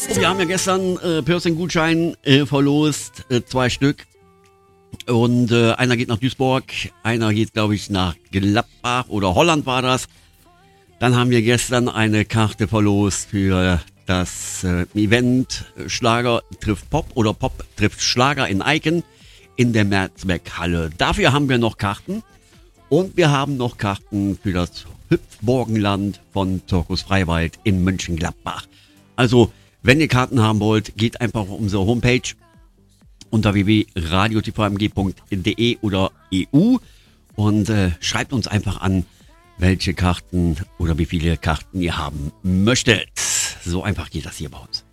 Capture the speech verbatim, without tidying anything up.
Wir haben ja gestern äh, Piercing-Gutschein äh, verlost, äh, zwei Stück. Und äh, einer geht nach Duisburg, einer geht, glaube ich, nach Gladbach oder Holland war das. Dann haben wir gestern eine Karte verlost für das äh, Event Schlager trifft Pop oder Pop trifft Schlager in Eiken in der Mehrzweckhalle. Dafür haben wir noch Karten und wir haben noch Karten für das Hüpfburgenland von Zirkus Freiwald in Mönchengladbach. Also, wenn ihr Karten haben wollt, geht einfach auf unsere Homepage unter w w w punkt radio t v m g punkt d e oder E U und äh, schreibt uns einfach an, welche Karten oder wie viele Karten ihr haben möchtet. So einfach geht das hier bei uns.